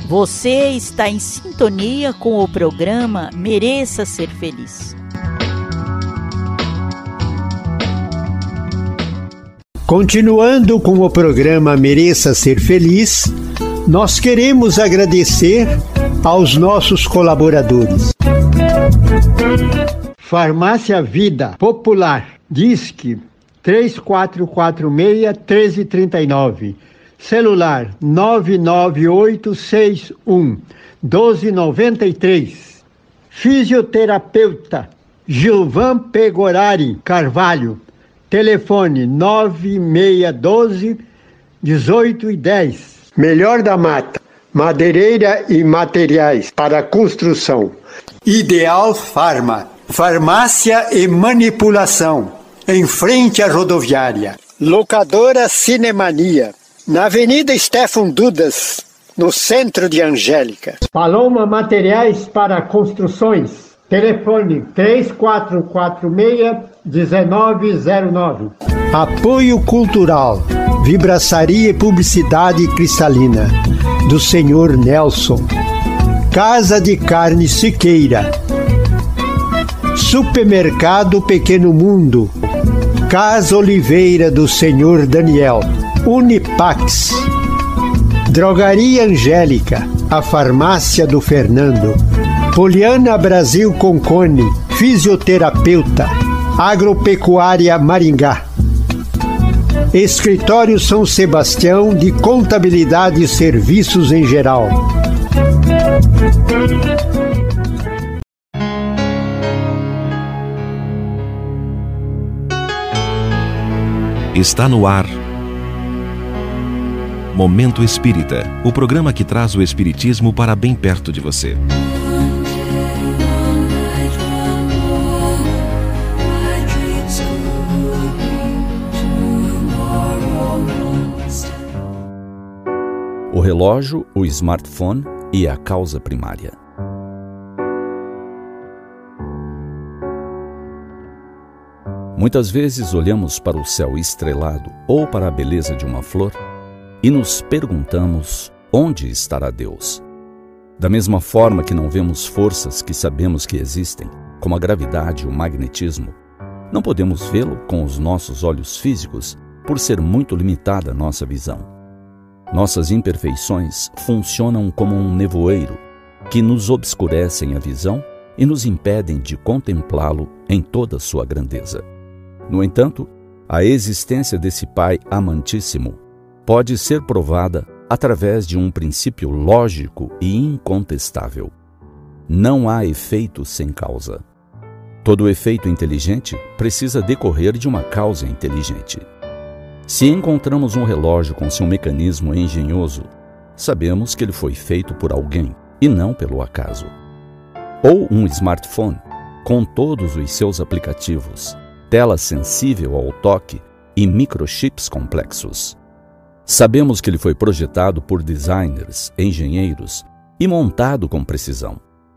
Você está em sintonia com o programa Mereça Ser Feliz. Continuando com o programa Mereça Ser Feliz, nós queremos agradecer aos nossos colaboradores. Farmácia Vida Popular, Disque 3446-1339, celular 99861-1293, fisioterapeuta Gilvan Pegorari Carvalho, telefone 9612-1810. Melhor da Mata, madeireira e materiais para construção. Ideal Farma, farmácia e manipulação, em frente à rodoviária. Locadora Cinemania, na Avenida Stefan Dudas, no centro de Angélica. Paloma Materiais para Construções, telefone 3446-1909. Apoio Cultural, Vibraçaria e Publicidade Cristalina, do Senhor Nelson. Casa de Carne Siqueira. Supermercado Pequeno Mundo. Casa Oliveira do Senhor Daniel. Unipax. Drogaria Angélica, a farmácia do Fernando. Poliana Brasil Concone, fisioterapeuta. Agropecuária Maringá. Escritório São Sebastião de Contabilidade e Serviços em Geral. Está no ar Momento Espírita, o programa que traz o Espiritismo para bem perto de você. O relógio, o smartphone e a causa primária. Muitas vezes olhamos para o céu estrelado ou para a beleza de uma flor e nos perguntamos onde estará Deus. Da mesma forma que não vemos forças que sabemos que existem, como a gravidade e o magnetismo, não podemos vê-lo com os nossos olhos físicos por ser muito limitada a nossa visão. Nossas imperfeições funcionam como um nevoeiro que nos obscurecem a visão e nos impedem de contemplá-lo em toda a sua grandeza. No entanto, a existência desse Pai amantíssimo pode ser provada através de um princípio lógico e incontestável. Não há efeito sem causa. Todo efeito inteligente precisa decorrer de uma causa inteligente. Se encontramos um relógio com seu mecanismo engenhoso, sabemos que ele foi feito por alguém e não pelo acaso. Ou um smartphone, com todos os seus aplicativos, tela sensível ao toque e microchips complexos. Sabemos que ele foi projetado por designers, engenheiros e montado com precisão.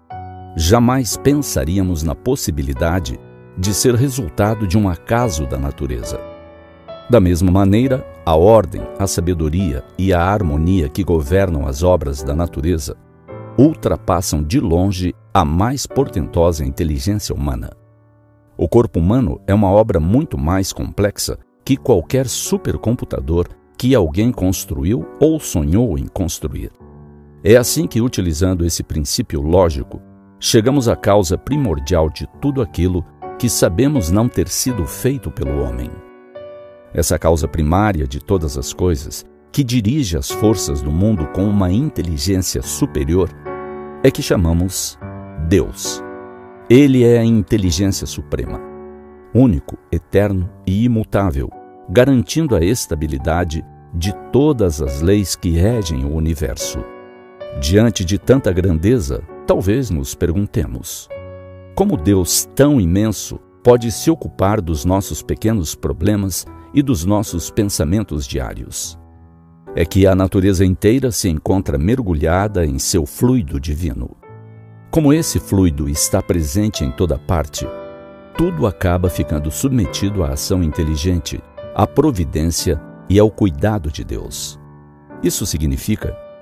Jamais pensaríamos na possibilidade de ser resultado de um acaso da natureza. Da mesma maneira, a ordem, a sabedoria e a harmonia que governam as obras da natureza ultrapassam de longe a mais portentosa inteligência humana. O corpo humano é uma obra muito mais complexa que qualquer supercomputador que alguém construiu ou sonhou em construir. É assim que, utilizando esse princípio lógico, chegamos à causa primordial de tudo aquilo que sabemos não ter sido feito pelo homem. Essa causa primária de todas as coisas, que dirige as forças do mundo com uma inteligência superior, é que chamamos Deus. Ele é a inteligência suprema, único, eterno e imutável, garantindo a estabilidade de todas as leis que regem o universo. Diante de tanta grandeza, talvez nos perguntemos: como Deus tão imenso pode se ocupar dos nossos pequenos problemas e dos nossos pensamentos diários? É que a natureza inteira se encontra mergulhada em seu fluido divino. Como esse fluido está presente em toda parte, tudo acaba ficando submetido à ação inteligente, à providência e ao cuidado de Deus. Isso significa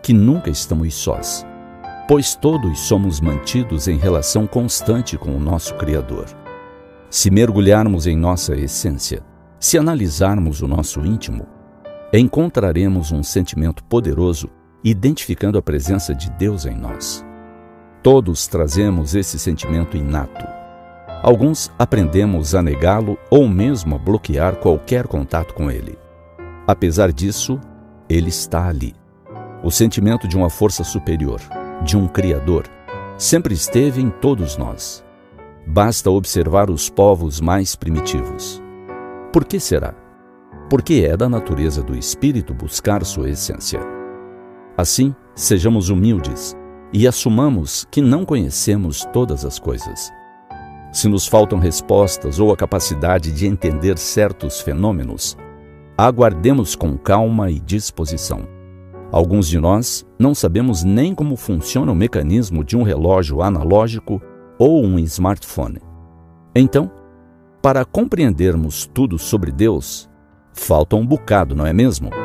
que nunca estamos sós, pois todos somos mantidos em relação constante com o nosso Criador. Se mergulharmos em nossa essência, se analisarmos o nosso íntimo, encontraremos um sentimento poderoso identificando a presença de Deus em nós. Todos trazemos esse sentimento inato. Alguns aprendemos a negá-lo ou mesmo a bloquear qualquer contato com ele. Apesar disso, ele está ali. O sentimento de uma força superior, de um Criador, sempre esteve em todos nós. Basta observar os povos mais primitivos. Por que será? Porque é da natureza do espírito buscar sua essência. Assim, sejamos humildes e assumamos que não conhecemos todas as coisas. Se nos faltam respostas ou a capacidade de entender certos fenômenos, aguardemos com calma e disposição. Alguns de nós não sabemos nem como funciona o mecanismo de um relógio analógico ou um smartphone. Então, para compreendermos tudo sobre Deus, falta um bocado, não é mesmo?